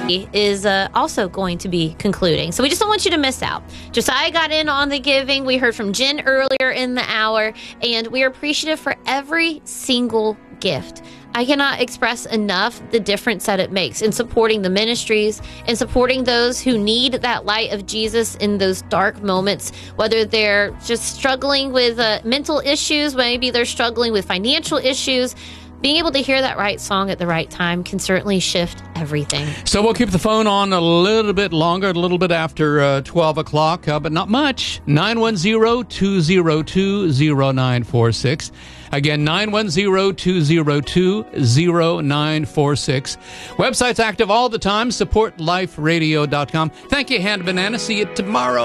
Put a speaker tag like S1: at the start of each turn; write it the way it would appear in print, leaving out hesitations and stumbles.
S1: is also going to be concluding. So we just don't want you to miss out. Josiah got in on the giving. We heard from Jen earlier in the hour, and we are appreciative for every single gift. I cannot express enough the difference that it makes in supporting the ministries and supporting those who need that light of Jesus in those dark moments, whether they're just struggling with mental issues, maybe they're struggling with financial issues. Being able to hear that right song at the right time can certainly shift everything.
S2: So we'll keep the phone on a little bit longer, a little bit after 12 o'clock, but not much. 910-202-0946. Again, 910-202-0946. Website's active all the time, supportliferadio.com. Thank you, Hannah Banana. See you tomorrow.